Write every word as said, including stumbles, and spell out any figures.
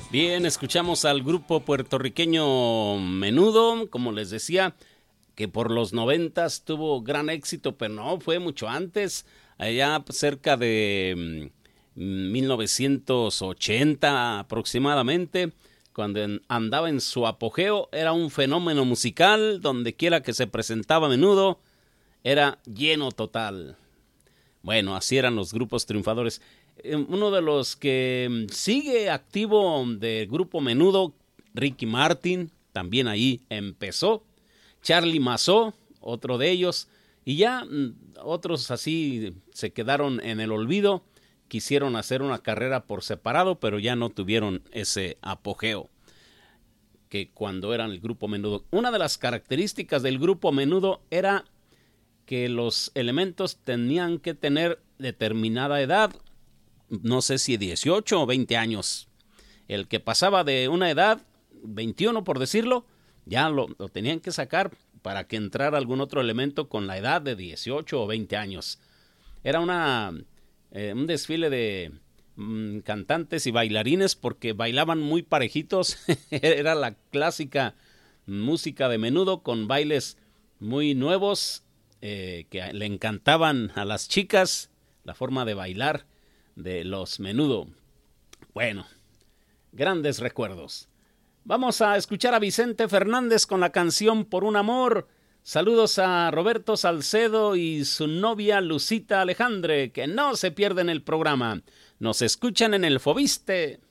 Bien, escuchamos al grupo puertorriqueño Menudo, como les decía, que por los noventas tuvo gran éxito, pero no, fue mucho antes, allá cerca de mm, mil novecientos ochenta aproximadamente, cuando en- andaba en su apogeo, era un fenómeno musical, donde quiera que se presentaba Menudo, era lleno total. Bueno, así eran los grupos triunfadores. Eh, Uno de los que mm, sigue activo del grupo Menudo, Ricky Martin, también ahí empezó. Charlie Mazó, otro de ellos. Y ya mm, otros así se quedaron en el olvido. Quisieron hacer una carrera por separado, pero ya no tuvieron ese apogeo que cuando eran el grupo Menudo. Una de las características del grupo Menudo era que los elementos tenían que tener determinada edad, no sé si dieciocho o veinte años. El que pasaba de una edad, veintiuno por decirlo, ya lo, lo tenían que sacar para que entrara algún otro elemento con la edad de dieciocho o veinte años. Era una, eh, un desfile de mm, cantantes y bailarines porque bailaban muy parejitos. Era la clásica música de Menudo con bailes muy nuevos eh, que le encantaban a las chicas, la forma de bailar de los Menudo. Bueno, grandes recuerdos. Vamos a escuchar a Vicente Fernández con la canción Por un amor. Saludos a Roberto Salcedo y su novia Lucita Alejandre, que no se pierden el programa. Nos escuchan en el Fobiste.